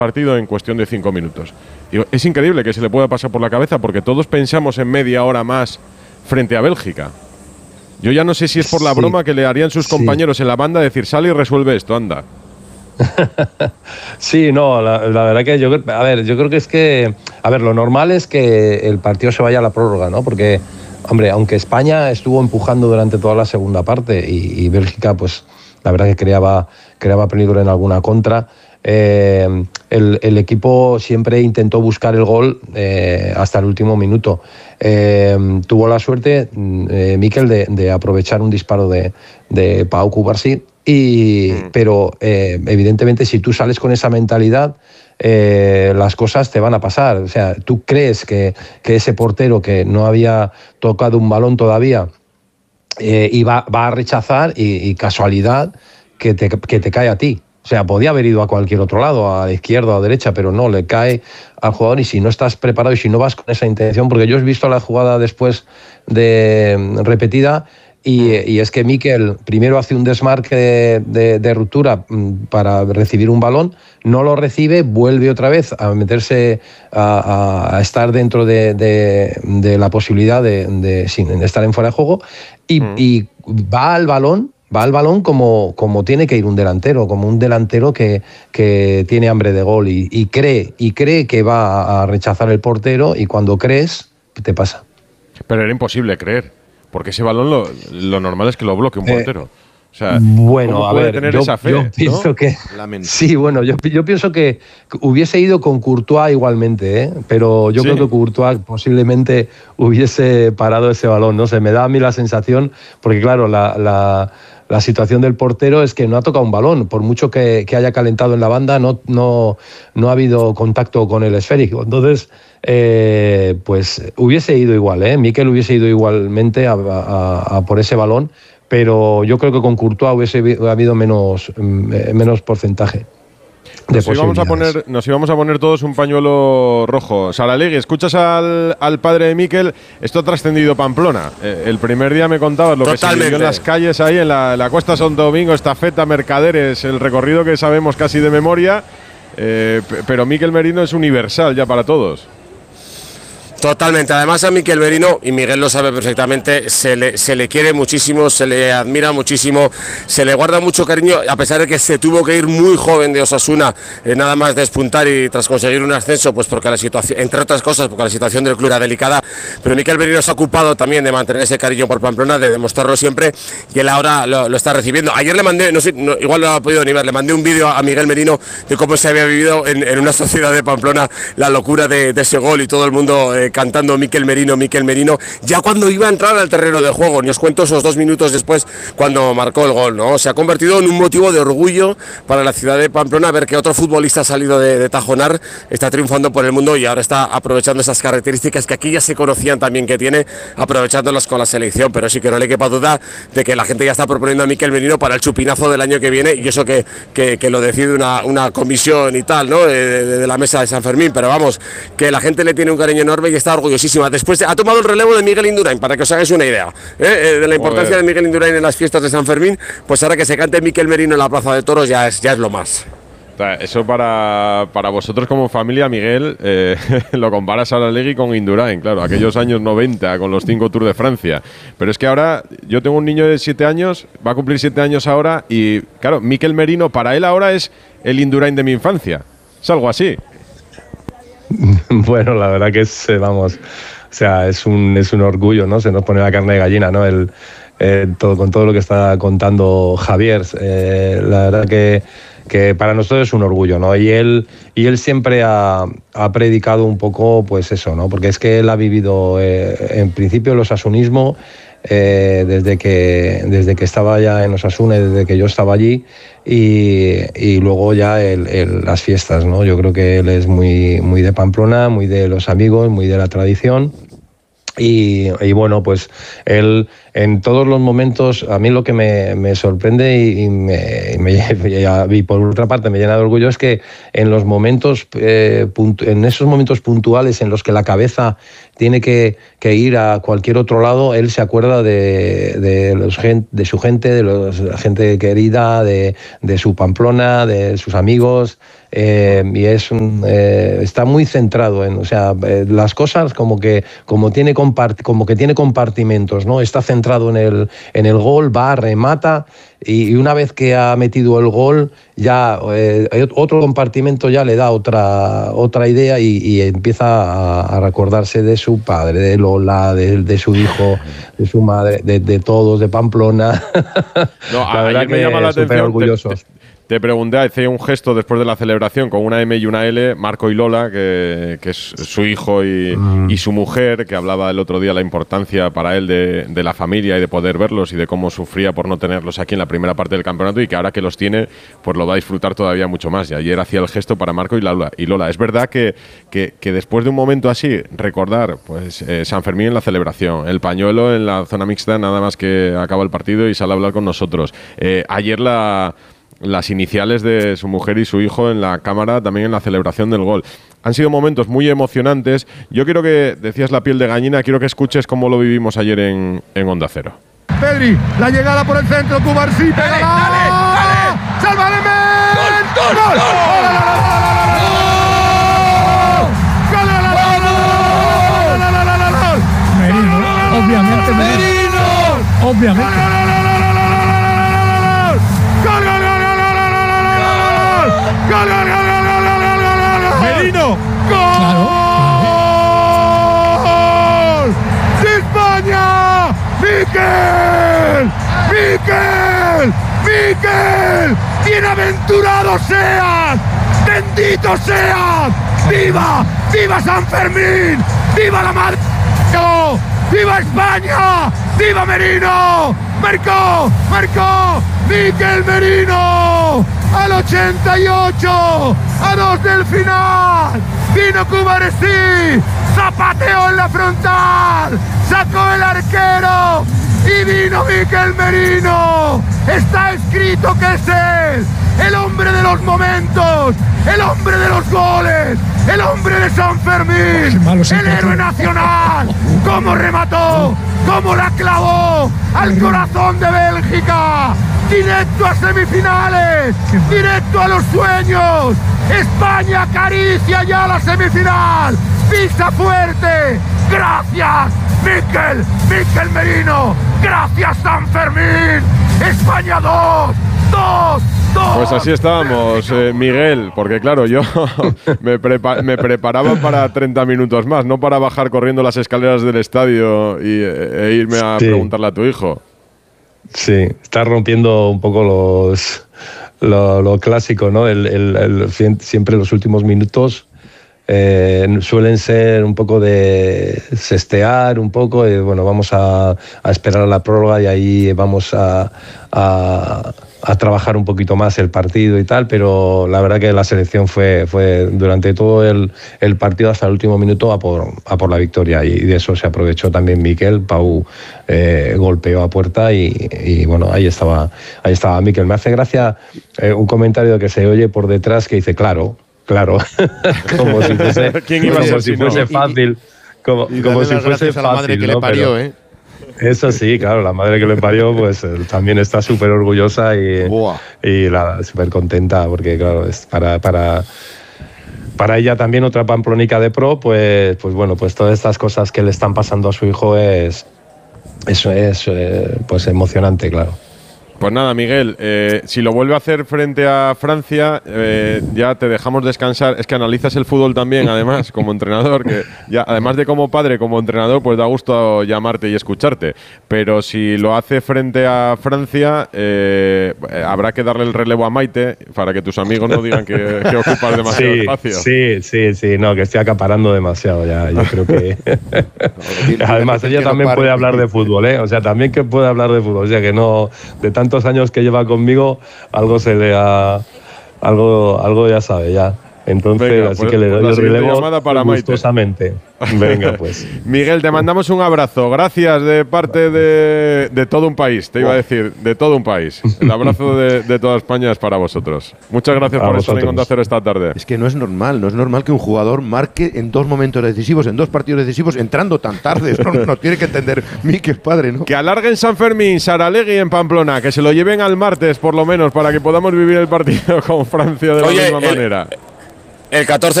partido en cuestión de 5 minutos. Digo, es increíble que se le pueda pasar por la cabeza porque todos pensamos en media hora más frente a Bélgica. Yo ya no sé si es por la broma que le harían sus compañeros en la banda, decir, sale y resuelve esto, anda. Sí, no, la verdad que yo creo que es que, lo normal es que el partido se vaya a la prórroga, ¿no? Porque, hombre, aunque España estuvo empujando durante toda la segunda parte y Bélgica, pues, la verdad que creaba peligro en alguna contra, el equipo siempre intentó buscar el gol hasta el último minuto. Tuvo la suerte, Mikel, de aprovechar un disparo de Pau Cubarsí, pero evidentemente si tú sales con esa mentalidad, las cosas te van a pasar. O sea, tú crees que ese portero que no había tocado un balón todavía va a rechazar y casualidad que te cae a ti. O sea, podía haber ido a cualquier otro lado, a la izquierda o a la derecha, pero no, le cae al jugador. Y si no estás preparado y si no vas con esa intención, porque yo he visto la jugada después repetida y es que Mikel primero hace un desmarque de ruptura para recibir un balón, no lo recibe, vuelve otra vez a meterse, a estar dentro de la posibilidad de estar en fuera de juego y va al balón como tiene que ir un delantero, como un delantero que tiene hambre de gol y cree que va a rechazar el portero, y cuando crees, te pasa. Pero era imposible creer, porque ese balón lo normal es que lo bloquee un portero. O sea, bueno, ¿cómo a puede ver, tener esa fe, yo pienso, ¿no?, que sí, bueno, yo pienso que hubiese ido con Courtois igualmente, pero yo creo que Courtois posiblemente hubiese parado ese balón, no sé, me da a mí la sensación, porque claro, la situación del portero es que no ha tocado un balón, por mucho que haya calentado en la banda, no ha habido contacto con el esférico. Entonces, pues hubiese ido igual, Mikel hubiese ido igualmente a por ese balón, pero yo creo que con Courtois hubiese habido menos porcentaje. Nos íbamos a poner todos un pañuelo rojo. Saralegui, escuchas al padre de Mikel. Esto ha trascendido Pamplona. El primer día me contabas lo que se vivió en las calles ahí en la Costa Santo Domingo, estafeta, Mercaderes, el recorrido que sabemos casi de memoria. Pero Mikel Merino es universal ya para todos. Totalmente, además a Mikel Merino, y Miguel lo sabe perfectamente, se le quiere muchísimo, se le admira muchísimo, se le guarda mucho cariño, a pesar de que se tuvo que ir muy joven de Osasuna, nada más despuntar y tras conseguir un ascenso, pues porque la situación, entre otras cosas, porque la situación del club era delicada, pero Mikel Merino se ha ocupado también de mantener ese cariño por Pamplona, de demostrarlo siempre, y él ahora lo está recibiendo. Ayer le mandé, igual no lo ha podido ni ver, le mandé un vídeo a Miguel Merino de cómo se había vivido en una sociedad de Pamplona la locura de ese gol y todo el mundo cantando Mikel Merino, ya cuando iba a entrar al terreno de juego, ni os cuento esos 2 minutos después cuando marcó el gol, ¿no? Se ha convertido en un motivo de orgullo para la ciudad de Pamplona ver que otro futbolista ha salido de Tajonar, está triunfando por el mundo y ahora está aprovechando esas características que aquí ya se conocían también que tiene, aprovechándolas con la selección, pero sí que no le quepa duda de que la gente ya está proponiendo a Mikel Merino para el chupinazo del año que viene, y eso que lo decide una comisión y tal, ¿no? De la mesa de San Fermín, pero vamos, que la gente le tiene un cariño enorme y está orgulloso. Después ha tomado el relevo de Miguel Indurain, para que os hagáis una idea de la importancia de Miguel Indurain en las fiestas de San Fermín. Pues ahora que se cante Mikel Merino en la Plaza de Toros ya es lo más. Eso para vosotros como familia, Miguel, lo comparas a Saralegui con Indurain, claro, aquellos años 90 con los 5 Tours de Francia. Pero es que ahora yo tengo un niño de 7 años, va a cumplir 7 años ahora, y claro, Mikel Merino para él ahora es el Indurain de mi infancia. Es algo así. Bueno, la verdad que es, vamos, o sea, es un orgullo, ¿no? Se nos pone la carne de gallina, ¿no? Con todo lo que está contando Javier, la verdad que para nosotros es un orgullo, ¿no? Y él siempre ha predicado un poco, pues eso, ¿no? Porque es que él ha vivido, en principio, el osasunismo, desde que estaba ya en Osasuna, desde que yo estaba allí, y luego ya las fiestas, ¿no? Yo creo que él es muy de Pamplona, muy de los amigos, muy de la tradición. Y bueno, pues él en todos los momentos, a mí lo que me sorprende y por otra parte me llena de orgullo es que en los momentos, en esos momentos puntuales en los que la cabeza tiene que ir a cualquier otro lado, él se acuerda de su gente, de la gente querida, de su Pamplona, de sus amigos, y está muy centrado en, o sea, las cosas como que tiene compartimentos, ¿no? Está centrado en el gol, va, remata, y una vez que ha metido el gol, ya otro compartimento ya le da otra idea y empieza a recordarse de su padre, de Lola, de su hijo, de su madre, de todos, de Pamplona. No, la verdad que me llama la atención. Orgullosos. Te pregunté, hice un gesto después de la celebración con una M y una L, Marco y Lola, que es su hijo y su mujer, que hablaba el otro día la importancia para él de la familia y de poder verlos y de cómo sufría por no tenerlos aquí en la primera parte del campeonato, y que ahora que los tiene, pues lo va a disfrutar todavía mucho más. Y ayer hacía el gesto para Marco y Lola. Es verdad que después de un momento así, recordar pues San Fermín en la celebración, el pañuelo en la zona mixta nada más que acaba el partido y sale a hablar con nosotros. Ayer las iniciales de su mujer y su hijo en la cámara, también en la celebración del gol. Han sido momentos muy emocionantes. Yo quiero que, decías la piel de gallina, quiero que escuches cómo lo vivimos ayer en Onda Cero. Pedri, la llegada por el centro, Cubarsí, dale. ¡Salva de ¡Gol! Merino, obviamente Merino. Obviamente. Merino, ¡gol! Claro. ¡De España! ¡Miquel! ¡Bienaventurado seas! ¡Bendito seas! ¡Viva San Fermín! ¡Viva la madre! ¡Viva España! ¡Viva Merino! ¡Marcó! ¡Miquel Merino! Al 88, a 2 del final, vino Cubarsí, zapateó en la frontal, sacó el arquero y vino Miquel Merino. Está escrito que es él, el hombre de los momentos, el hombre de los goles, el hombre de San Fermín, el héroe nacional. Cómo remató, cómo la clavó al corazón de Bélgica. Directo a semifinales, directo a los sueños. España acaricia ya la semifinal. Pisa fuerte. Gracias, Miquel Merino. Gracias, San Fermín. España 2. Pues así estábamos, Miguel, porque claro, yo me preparaba para 30 minutos más, no para bajar corriendo las escaleras del estadio e irme a preguntarle a tu hijo. Sí, está rompiendo un poco lo clásico, ¿no? Siempre los últimos minutos suelen ser un poco de sestear un poco, bueno, vamos a esperar a la prórroga y ahí vamos a trabajar un poquito más el partido y tal, pero la verdad que la selección fue durante todo el partido hasta el último minuto a por la victoria, y de eso se aprovechó también Miquel. Pau golpeó a puerta y bueno, ahí estaba Miquel. Me hace gracia un comentario que se oye por detrás que dice claro, como si fuese, fuese fácil, como si fuese fácil, a la madre que le parió, ¿eh? Eso sí, claro, la madre que le parió pues también está súper orgullosa y súper contenta, porque claro, es para ella también otra pamplonica de pro, pues bueno, pues todas estas cosas que le están pasando a su hijo es pues emocionante, claro. Pues nada, Miguel, si lo vuelve a hacer frente a Francia, ya te dejamos descansar. Es que analizas el fútbol también, además, como entrenador, que ya, además de como padre, como entrenador, pues da gusto llamarte y escucharte. Pero si lo hace frente a Francia, habrá que darle el relevo a Maite para que tus amigos no digan que ocupas demasiado espacio. Sí, no, que estoy acaparando demasiado ya. Yo creo que… Además, ella también puede hablar de fútbol, ¿eh? O sea, también que puede hablar de fútbol. O sea, que no… De tantos años que lleva conmigo, algo se le ha… Algo ya sabe, ya. Entonces, venga, así que le doy la el relevo llamada para gustosamente. Venga, pues. Miguel, te mandamos un abrazo. Gracias de parte de todo un país, te iba a decir, de todo un país. El abrazo de toda España es para vosotros. Muchas gracias por estar en Onda Cero esta tarde. Es que no es normal que un jugador marque en 2 momentos decisivos, en 2 partidos decisivos, entrando tan tarde. No tiene que entender Mikel, padre, ¿no? Que alarguen San Fermín, Saralegui en Pamplona, que se lo lleven al martes por lo menos para que podamos vivir el partido con Francia de la misma manera. El 14